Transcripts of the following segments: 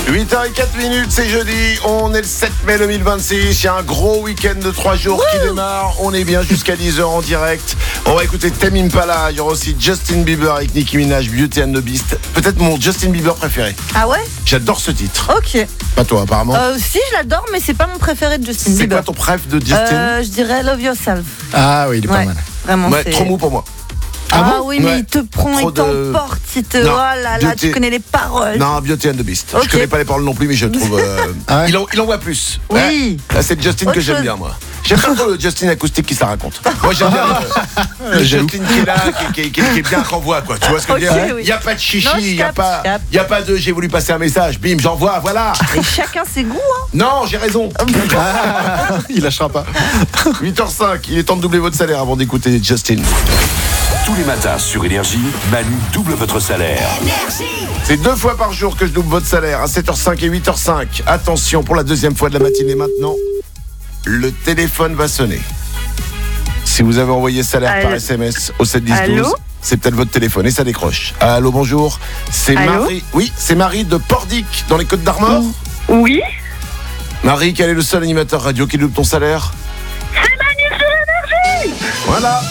8h04, c'est jeudi, on est le 7 mai 2026, il y a un gros week-end de 3 jours qui démarre, on est bien jusqu'à 10h en direct. On va écouter Tame Impala, il y aura aussi Justin Bieber avec Nicki Minaj, Beauty and the Beast, peut-être mon Justin Bieber préféré. Ah ouais? J'adore ce titre. Ok. Pas toi apparemment. Si, je l'adore, mais c'est pas mon préféré de Justin Bieber. C'est quoi ton préf de Justin? Je dirais Love Yourself. Ah oui, il est pas mal. Vraiment, Ouais, c'est... trop mou pour moi. Ah oui, mais Ouais. il te prend, Trop il t'emporte, il te... Non, Oh là là, Beauty- tu connais les paroles. Non, Beauty and the Beast. Ok. Je connais pas les paroles non plus, mais je trouve. Ah ouais. Il envoie plus. Oui. Ouais. C'est Justin Autre que j'aime chose. bien, moi. J'aime pas trop le Justin acoustique qui ça raconte. Moi, j'aime bien le Justin qui est là, qui est bien qu'envoie, quoi. Tu vois ce que je veux Ok, dire? oui. Il n'y a pas de chichi, Non, je il n'y a capte, je capte. pas de j'ai voulu passer un message, bim, j'envoie, voilà. Et chacun ses goûts, hein. Non, j'ai raison. Il lâchera pas. 8h05, il est temps de doubler votre salaire avant d'écouter Justin. Tous les matins sur Énergie, Manu double votre salaire. C'est 2 fois par jour que je double votre salaire, à 7h05 et 8h05. Attention, pour la deuxième fois de la matinée maintenant, le téléphone va sonner. Si vous avez envoyé salaire par SMS au 7 10 12, Allô, c'est peut-être votre téléphone et ça décroche. Allô, bonjour. C'est Allô Marie. Oui, c'est Marie de Pordic, dans les Côtes d'Armor. Oui, Marie, quel est le seul animateur radio qui double ton salaire? c'est Manu sur Énergie. Voilà.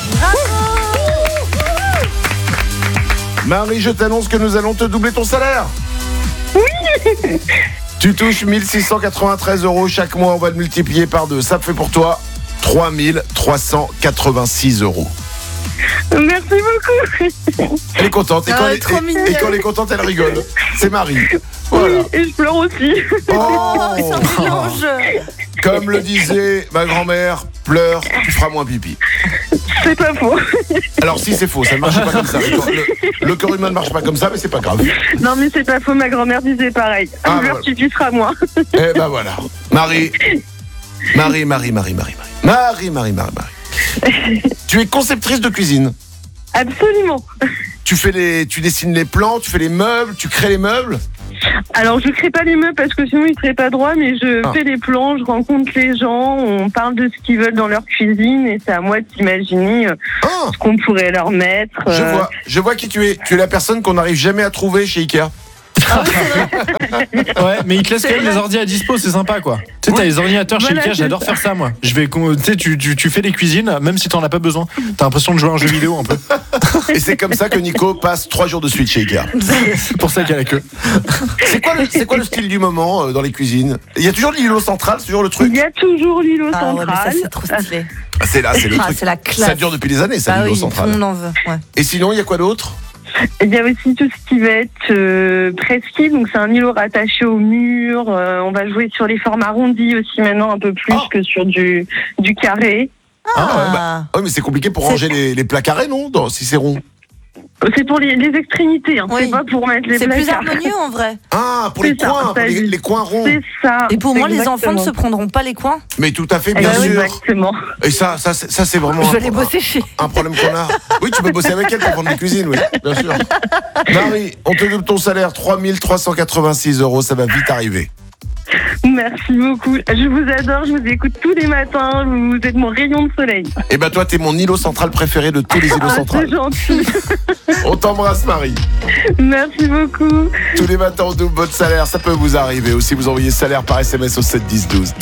Marie, je t'annonce que nous allons te doubler ton salaire. Oui. Tu touches 1693 € chaque mois, on va le multiplier par 2. Ça fait pour toi 3386 €. Merci beaucoup. Elle est contente et quand, Ah, elle, trop mignonne. et quand elle est contente, elle rigole. C'est Marie. Voilà. Oui, et je pleure aussi. Oh, c'est un mélange. Comme le disait ma grand-mère, pleure, tu feras moins pipi. C'est pas faux. Alors si c'est faux, ça ne marche pas comme ça. Le corps humain ne marche pas comme ça, mais c'est pas grave. Non, mais c'est pas faux, ma grand-mère disait pareil. Ah, Un pleure, voilà. tu pisseras moins. Eh ben voilà. Marie. Tu es conceptrice de cuisine. Absolument. Tu dessines les plans, tu fais les meubles, tu crées les meubles. Alors, je crée pas les meubles parce que sinon ils seraient pas droits, mais je Ah. fais les plans, je rencontre les gens, on parle de ce qu'ils veulent dans leur cuisine et c'est à moi de s'imaginer Ah, ce qu'on pourrait leur mettre. je vois qui tu es. Tu es la personne qu'on n'arrive jamais à trouver chez Ikea. Ouais, mais il te laisse quand même les ordi à dispo, c'est sympa quoi. Tu sais, t'as les ordinateurs chez Voilà, Ikea, c'est j'adore ça. faire ça moi. Tu sais, tu fais les cuisines, même si t'en as pas besoin. T'as l'impression de jouer à un jeu vidéo un peu. Et c'est comme ça que Nico passe 3 jours de suite chez Ikea. C'est pour ça qu'il y a la queue. C'est quoi le style du moment dans les cuisines? Il y a toujours l'îlot central, c'est toujours le Il truc. y a toujours l'îlot Ah ouais, mais ça, central. c'est trop stylé. Ah, c'est là, c'est le Ah, truc. c'est la classe. Ça dure depuis des années, ça, Ah l'îlot oui, tout le central. monde en veut. Ouais. Et sinon, il y a quoi d'autre? Il y a aussi tout ce qui va être presqu'île, donc c'est un îlot rattaché au mur. On va jouer sur les formes arrondies aussi maintenant un peu plus Oh. que sur du carré. Ah, ouais, bah, ouais, mais c'est compliqué pour ranger les plats carrés, non? Si c'est rond. C'est pour les extrémités, hein. Oui. C'est pas pour mettre les C'est plus placards. harmonieux en vrai. Ah, pour les C'est ça, coins, pour t'as vu. les coins ronds. C'est ça. Et pour moi, les enfants ne exactement. se prendront pas les coins. Mais tout à fait, bien sûr. Exactement. Et ça c'est vraiment Je vais les bosser chez. un problème qu'on a. Oui, tu peux bosser avec elle pour vendre des cuisines, oui, bien sûr. Marie, on te double ton salaire, 3386 €, ça va vite arriver. Merci beaucoup. Je vous adore, je vous écoute tous les matins. Vous êtes mon rayon de soleil. Et ben toi, t'es mon îlot central préféré de tous les îlots Ah, c'est centrales. gentil. On t'embrasse, Marie. Merci beaucoup. Tous les matins, on double votre salaire, ça peut vous arriver aussi. Vous envoyez salaire par SMS au 7 10 12.